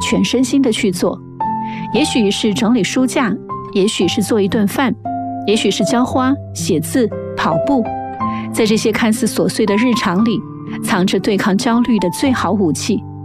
全身心的去做。也许是整理书架，也许是做一顿饭，也许是浇花、写字、跑步。在这些看似琐碎的日常里，藏着对抗焦虑的最好武器。